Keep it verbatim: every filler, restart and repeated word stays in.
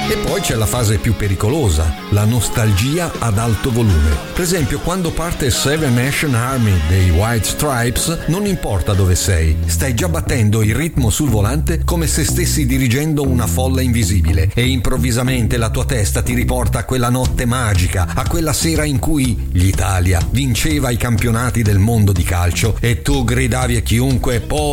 E poi c'è la fase più pericolosa, la nostalgia ad alto volume. Per esempio, quando parte Seven Nation Army dei White Stripes, non importa dove sei, stai già battendo il ritmo sul volante come se stessi dirigendo una folla invisibile e improvvisamente la tua testa ti riporta a quella notte magica, a quella sera in cui l'Italia vinceva i campionati del mondo di calcio e tu gridavi a chiunque: